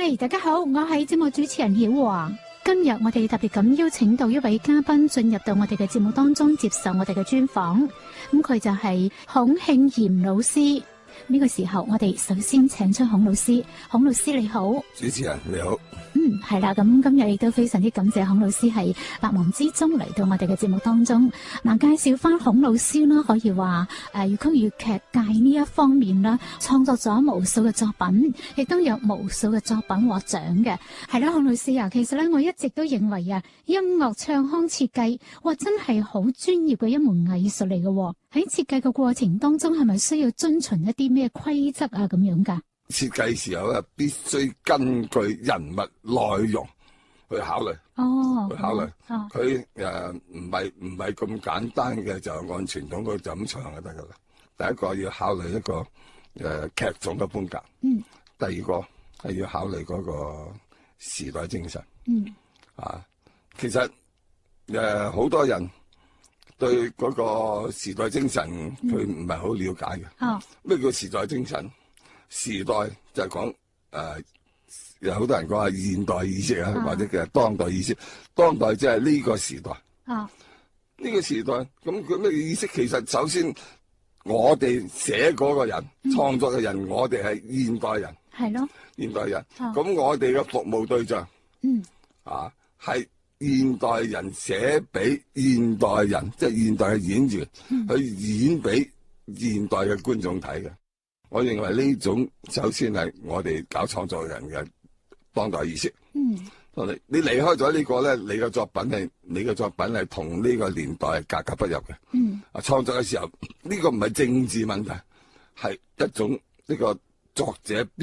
嗨，大家好，我係節目主持人曉華。今日我哋特別咁邀請到一位嘉賓進入到我哋嘅節目當中，接受我哋嘅專訪。咁佢就係孔慶賢老師。呢個時候，我哋首先請出孔老師。孔老師你好， 主持人你好。 係啦，咁今日亦都非常之感謝孔老師係百忙之中嚟到我哋嘅節目當中。嗱，介紹翻孔老師啦，可以話粵曲粵劇界呢一方面啦，創作咗無數嘅作品，亦都有無數嘅作品獲獎嘅。係啦，孔老師啊，其實咧我一直都認為啊，音樂唱腔設計，哇，真係好專業嘅一門藝術嚟嘅。喺設計嘅過程當中，係咪需要遵循一啲咩規則啊咁樣噶？ 設計時候咧，必須根據人物內容去考慮。去考慮。佢唔係咁簡單嘅，就按傳統嗰就咁唱就得噶啦。第一個要考慮一個劇種嘅風格。第二個係要考慮嗰個時代精神。其實好多人對嗰個時代精神佢唔係好了解嘅。咩叫時代精神？時代就係講有好多人講係現代意識或者叫當代意識。當代即係呢個時代。呢個時代咁佢咩意識？其實首先我哋寫嗰個人、創作嘅人，我哋係現代人。係咯，現代人。咁我哋嘅服務對象，係現代人寫俾現代人，即係現代嘅演員去演俾現代嘅觀眾睇嘅。我認為呢種首先係我哋搞創作人嘅當代意識。你離開咗呢個咧，你嘅作品係同呢個年代格格不入嘅。創作嘅時候，呢個唔係政治問題，係一種呢個作者